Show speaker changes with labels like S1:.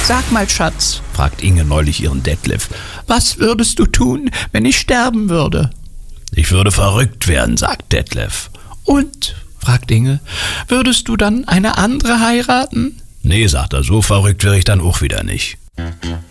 S1: Sag mal, Schatz, fragt Inge neulich ihren Detlef, was würdest du tun, wenn ich sterben würde? Ich würde verrückt werden, sagt Detlef. Und, fragt Inge, würdest du dann eine andere heiraten? Nee, sagt er, so verrückt wäre ich dann auch wieder nicht.